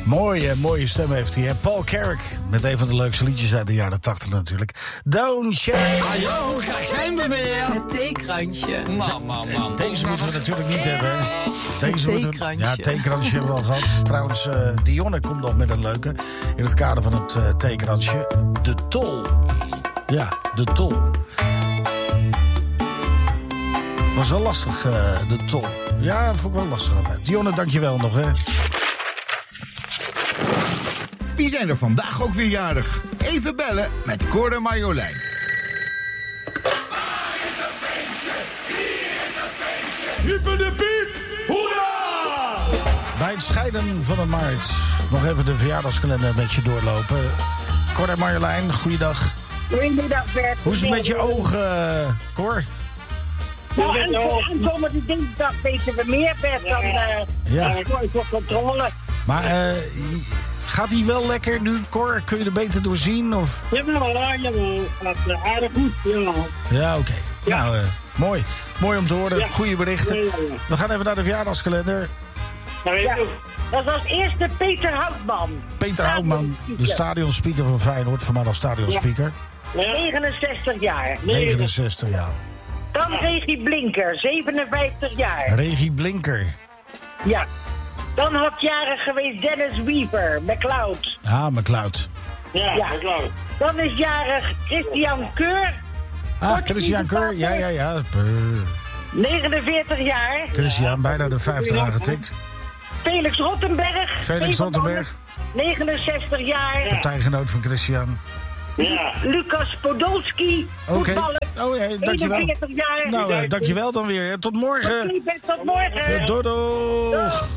Mooie stem heeft hij. Hè? Paul Carrick, met een van de leukste liedjes uit de jaren 80 natuurlijk. Don't Share. Hallo, daar zijn we weer. Het theekransje. Man. Deze moeten we natuurlijk niet hebben. Deze theekransje. Ja, theekransje hebben we al gehad. Trouwens, Dionne komt nog met een leuke. In het kader van het theekransje. De tol. Ja, de tol. Was wel lastig, de tol. Ja, vond ik wel lastig altijd. Dionne, dankjewel nog, hè. Wie zijn er vandaag ook weer jarig? Even bellen met Cor en Marjolein. Waar is het feestje? Hier is het feestje. Hyper de piep. Hoera! Bij het scheiden van het maart nog even de verjaardagskalender met je doorlopen. Cor en Marjolein, goeiedag. Goedemiddag, Bert. Hoe is het met je ogen, Cor? Nou, aankomende dinsdag weten we meer, Bert, dan voor controle. Maar gaat hij wel lekker nu, Cor? Kun je er beter doorzien? Of? Jawel, gaat aardig goed, jawel. Ja, oké. Ja. Nou, mooi. Mooi om te horen. Ja. Goeie berichten. Ja. We gaan even naar de verjaardagskalender. Ja. Dat was als eerste Peter Houtman. Peter Houtman, de stadionspeaker van Feyenoord, voormalig stadionspeaker. 69 jaar. 69 jaar. Dan Regie Blinker, 57 jaar. Regie Blinker. Ja. Dan had jarig geweest Dennis Weaver, McLeod. Ah, McLeod. Ja. McLeod. Dan is jarig Christian Keur. Ah, Christian Keur. Ja. 49 jaar. Christian, bijna de 50 aangetikt. Felix Rottenberg. 69 jaar. Partijgenoot van Christian. Ja. Lucas Podolski. Oké. Voetballer. Oh ja, dankjewel. 41 jaar. Nou, dankjewel dan weer. Tot morgen. Tot morgen. Doeg.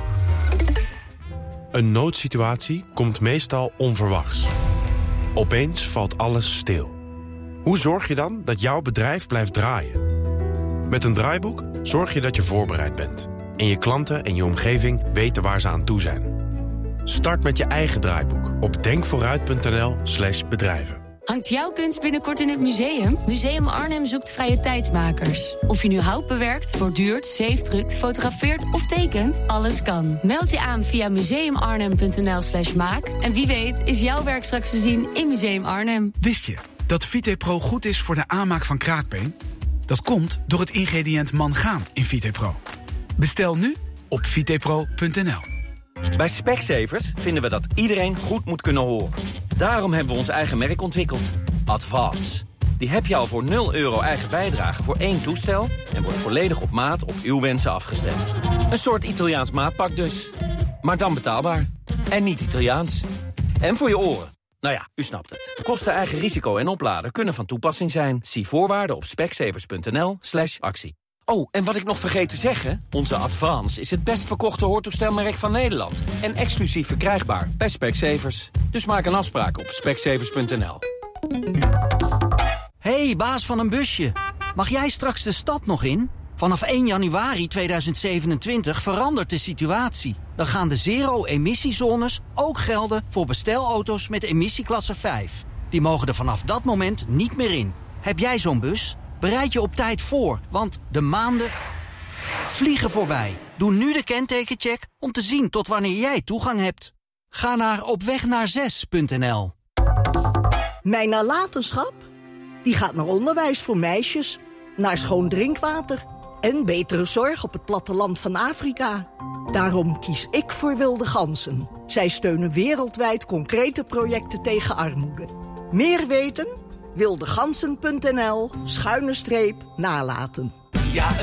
Een noodsituatie komt meestal onverwachts. Opeens valt alles stil. Hoe zorg je dan dat jouw bedrijf blijft draaien? Met een draaiboek zorg je dat je voorbereid bent. En je klanten en je omgeving weten waar ze aan toe zijn. Start met je eigen draaiboek op denkvooruit.nl/bedrijven. Hangt jouw kunst binnenkort in het museum? Museum Arnhem zoekt vrije tijdsmakers. Of je nu hout bewerkt, borduurt, zeefdrukt, fotografeert of tekent, alles kan. Meld je aan via museumarnhem.nl/maak. En wie weet is jouw werk straks te zien in Museum Arnhem. Wist je dat VitePro goed is voor de aanmaak van kraakbeen? Dat komt door het ingrediënt mangaan in VitePro. Bestel nu op vitepro.nl. Bij Specsavers vinden we dat iedereen goed moet kunnen horen. Daarom hebben we ons eigen merk ontwikkeld. Advance. Die heb je al voor €0 eigen bijdrage voor 1 toestel... en wordt volledig op maat op uw wensen afgestemd. Een soort Italiaans maatpak dus. Maar dan betaalbaar. En niet Italiaans. En voor je oren. Nou ja, u snapt het. Kosten, eigen risico en opladen kunnen van toepassing zijn. Zie voorwaarden op specsavers.nl/actie. Oh, en wat ik nog vergeet te zeggen... onze Advance is het best verkochte hoortoestelmerk van Nederland... en exclusief verkrijgbaar bij Specsavers. Dus maak een afspraak op specsavers.nl. Hey, baas van een busje. Mag jij straks de stad nog in? Vanaf 1 januari 2027 verandert de situatie. Dan gaan de zero-emissiezones ook gelden voor bestelauto's met emissieklasse 5. Die mogen er vanaf dat moment niet meer in. Heb jij zo'n bus? Bereid je op tijd voor, want de maanden vliegen voorbij. Doe nu de kentekencheck om te zien tot wanneer jij toegang hebt. Ga naar opwegnaar6.nl. Mijn nalatenschap? Die gaat naar onderwijs voor meisjes, naar schoon drinkwater en betere zorg op het platteland van Afrika. Daarom kies ik voor Wilde Ganzen. Zij steunen wereldwijd concrete projecten tegen armoede. Meer weten? wildegansen.nl/nalaten. Ja.